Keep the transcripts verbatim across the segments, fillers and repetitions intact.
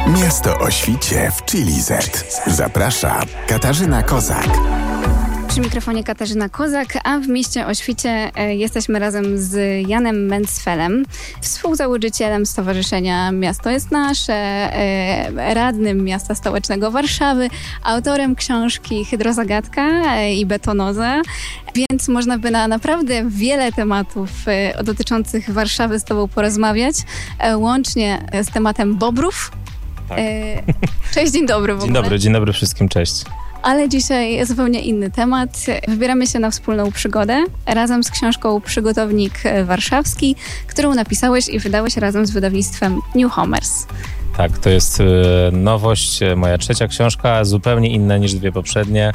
Miasto o świcie w Chili Z. Zaprasza Katarzyna Kozak. Przy mikrofonie Katarzyna Kozak, a w mieście o świcie e, jesteśmy razem z Janem Mencfelem, współzałożycielem Stowarzyszenia Miasto jest Nasze, e, radnym Miasta Stołecznego Warszawy, autorem książki Hydrozagadka e, i Betonoza, więc można by na naprawdę wiele tematów e, dotyczących Warszawy z Tobą porozmawiać, e, łącznie z tematem bobrów. Tak. E, cześć, dzień dobry w ogóle. Dzień dobry, dzień dobry wszystkim, cześć. Ale dzisiaj zupełnie inny temat. Wybieramy się na wspólną przygodę razem z książką Przygotownik Warszawski, którą napisałeś i wydałeś razem z wydawnictwem New Homers. Tak, to jest nowość, moja trzecia książka, zupełnie inna niż dwie poprzednie,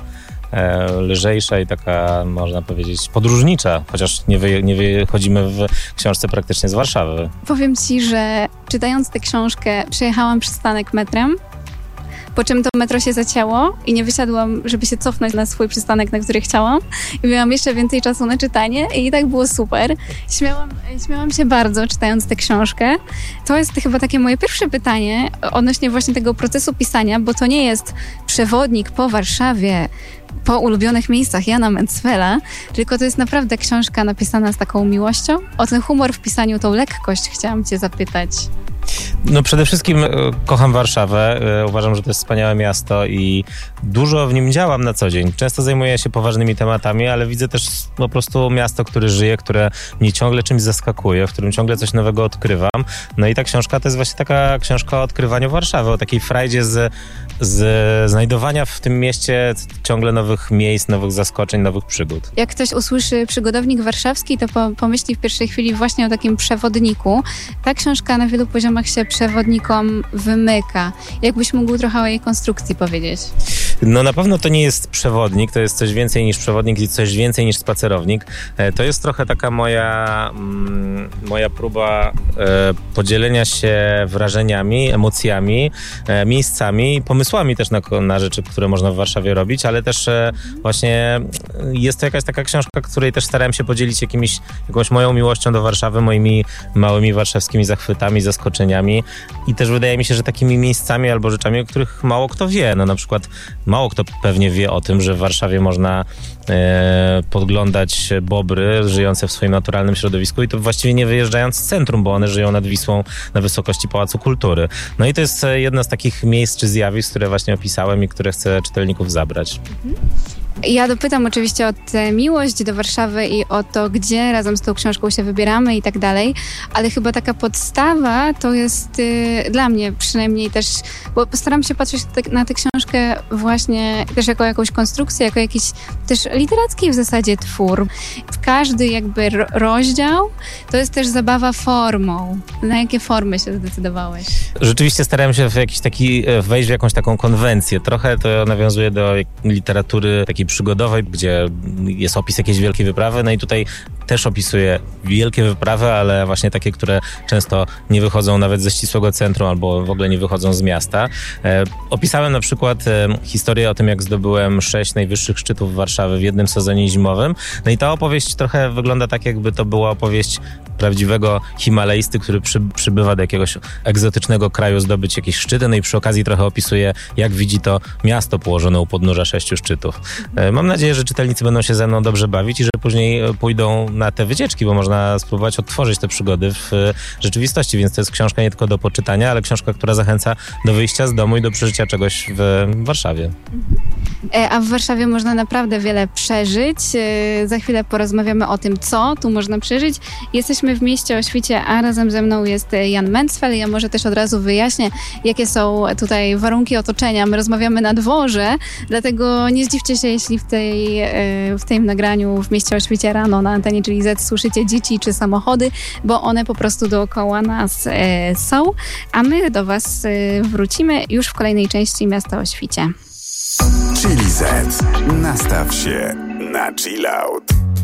lżejsza i taka, można powiedzieć, podróżnicza, chociaż nie, wy, nie wychodzimy w książce praktycznie z Warszawy. Powiem Ci, że czytając tę książkę przejechałam przystanek metrem, po czym to metro się zacięło i nie wysiadłam, żeby się cofnąć na swój przystanek, na który chciałam. I miałam jeszcze więcej czasu na czytanie i tak było super. Śmiałam, śmiałam się bardzo, czytając tę książkę. To jest chyba takie moje pierwsze pytanie odnośnie właśnie tego procesu pisania, bo to nie jest przewodnik po Warszawie, po ulubionych miejscach Jana Mencfela, tylko to jest naprawdę książka napisana z taką miłością. O ten humor w pisaniu, tą lekkość chciałam Cię zapytać. No przede wszystkim kocham Warszawę, uważam, że to jest wspaniałe miasto i dużo w nim działam na co dzień. Często zajmuję się poważnymi tematami, ale widzę też po prostu miasto, które żyje, które mnie ciągle czymś zaskakuje, w którym ciągle coś nowego odkrywam. No i ta książka to jest właśnie taka książka o odkrywaniu Warszawy, o takiej frajdzie z, z znajdowania w tym mieście ciągle nowych miejsc, nowych zaskoczeń, nowych przygód. Jak ktoś usłyszy Przygotownik Warszawski, to po, pomyśli w pierwszej chwili właśnie o takim przewodniku. Ta książka na wielu poziomach się przewodnikom wymyka. Jakbyś mógł trochę o jej konstrukcji powiedzieć? No na pewno to nie jest przewodnik, to jest coś więcej niż przewodnik i coś więcej niż spacerownik. To jest trochę taka moja, mm, moja próba e, podzielenia się wrażeniami, emocjami, e, miejscami, pomysłami też na, na rzeczy, które można w Warszawie robić, ale też e, właśnie jest to jakaś taka książka, której też starałem się podzielić jakimiś, jakąś moją miłością do Warszawy, moimi małymi warszawskimi zachwytami, zaskoczeniami i też wydaje mi się, że takimi miejscami albo rzeczami, o których mało kto wie. No na przykład mało kto pewnie wie o tym, że w Warszawie można e, podglądać bobry żyjące w swoim naturalnym środowisku i to właściwie nie wyjeżdżając z centrum, bo one żyją nad Wisłą na wysokości Pałacu Kultury. No i to jest jedno z takich miejsc czy zjawisk, które właśnie opisałem i które chcę czytelników zabrać. Mhm. Ja dopytam oczywiście o tę miłość do Warszawy i o to, gdzie razem z tą książką się wybieramy i tak dalej, ale chyba taka podstawa to jest y, dla mnie przynajmniej też, bo postaram się patrzeć te, na tę książkę właśnie też jako jakąś konstrukcję, jako jakiś też literacki w zasadzie twór. Każdy jakby rozdział to jest też zabawa formą. Na jakie formy się zdecydowałeś? Rzeczywiście starałem się w jakiś taki, wejść w jakąś taką konwencję. Trochę to nawiązuje do literatury takiej przygodowej, gdzie jest opis jakiejś wielkiej wyprawy, no i tutaj też opisuję wielkie wyprawy, ale właśnie takie, które często nie wychodzą nawet ze ścisłego centrum albo w ogóle nie wychodzą z miasta. E, opisałem na przykład e, historię o tym, jak zdobyłem sześć najwyższych szczytów Warszawy w jednym sezonie zimowym. No i ta opowieść trochę wygląda tak, jakby to była opowieść prawdziwego Himalajsty, który przy, przybywa do jakiegoś egzotycznego kraju zdobyć jakieś szczyty, no i przy okazji trochę opisuje, jak widzi to miasto położone u podnóża sześciu szczytów. E, mam nadzieję, że czytelnicy będą się ze mną dobrze bawić i że później pójdą na te wycieczki, bo można spróbować odtworzyć te przygody w rzeczywistości, więc to jest książka nie tylko do poczytania, ale książka, która zachęca do wyjścia z domu i do przeżycia czegoś w Warszawie. A w Warszawie można naprawdę wiele przeżyć. Za chwilę porozmawiamy o tym, co tu można przeżyć. Jesteśmy w mieście o świcie, a razem ze mną jest Jan Mencfel. Ja może też od razu wyjaśnię, jakie są tutaj warunki otoczenia. My rozmawiamy na dworze, dlatego nie zdziwcie się, jeśli w, tej, w tym nagraniu w mieście o świcie rano na antenie Czyli Z słyszycie dzieci czy samochody, bo one po prostu dookoła nas e, są, a my do Was e, wrócimy już w kolejnej części Miasta o świcie. Chili Z. Nastaw się na chill out.